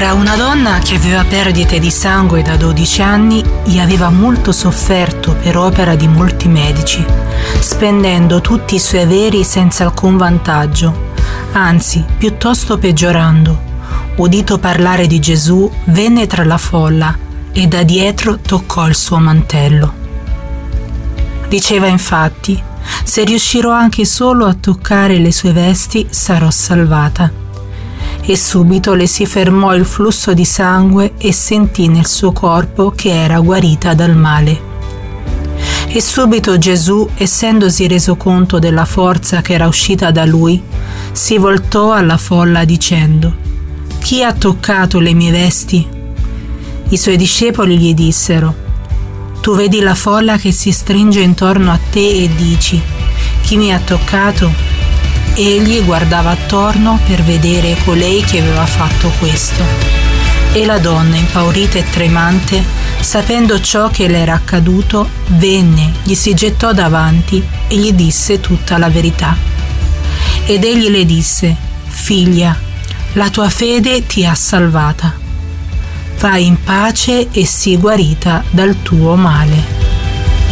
Ora, una donna che aveva perdite di sangue da 12 anni e aveva molto sofferto per opera di molti medici, spendendo tutti i suoi averi senza alcun vantaggio, anzi, piuttosto peggiorando. Udito parlare di Gesù, venne tra la folla e da dietro toccò il suo mantello. Diceva infatti: se riuscirò anche solo a toccare le sue vesti, sarò salvata. E subito le si fermò il flusso di sangue e sentì nel suo corpo che era guarita dal male. E subito Gesù, essendosi reso conto della forza che era uscita da lui, si voltò alla folla dicendo: «Chi ha toccato le mie vesti?» I suoi discepoli gli dissero: «Tu vedi la folla che si stringe intorno a te e dici: chi mi ha toccato?» Egli guardava attorno per vedere colei che aveva fatto questo. E la donna, impaurita e tremante, sapendo ciò che le era accaduto, venne, gli si gettò davanti e gli disse tutta la verità. Ed egli le disse: «Figlia, la tua fede ti ha salvata. Vai in pace e sii guarita dal tuo male».